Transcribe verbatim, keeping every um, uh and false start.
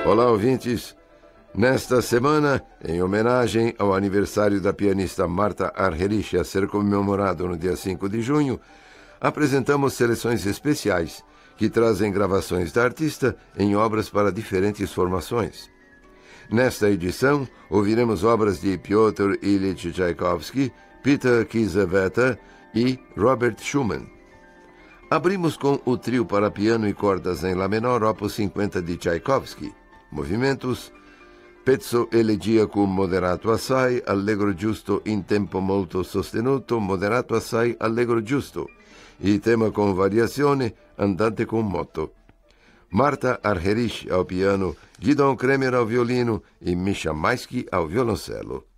Olá, ouvintes. Nesta semana, em homenagem ao aniversário da pianista Marta Argerich a ser comemorado no dia cinco de junho, apresentamos seleções especiais que trazem gravações da artista em obras para diferentes formações. Nesta edição, ouviremos obras de Piotr Ilyich Tchaikovsky, Peter Kiesewetter e Robert Schumann. Abrimos com o trio para piano e cordas em Lá menor, opus cinquenta de Tchaikovsky. Movimentos: pezzo elegiaco moderato assai, allegro giusto in tempo molto sostenuto, moderato assai, allegro giusto. E tema com variazione, andante con moto. Marta Argerich ao piano, Gidon Kremer ao violino e Misha Maisky ao violoncelo.